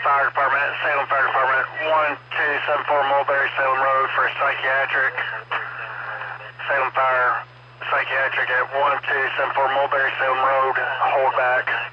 Fire Department, Salem Fire Department, 1274 Mulberry, Salem Road for psychiatric. Salem Fire, psychiatric at 1274 Mulberry, Salem Road, hold back.